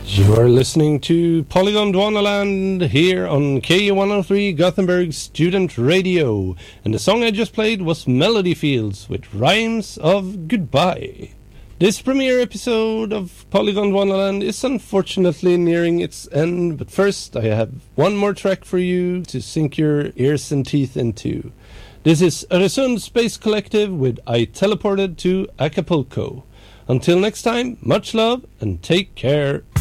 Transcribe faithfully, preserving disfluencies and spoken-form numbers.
You are listening to Polygon Dwanaland here on K one oh three Gothenburg Student Radio, and the song I just played was Melody Fields with Rhymes of Goodbye. This premiere episode of Polygon Dwanaland is unfortunately nearing its end, but first I have one more track for you to sink your ears and teeth into. This is Öresund Space Collective with I Teleported to Acapulco. Until next time, much love and take care.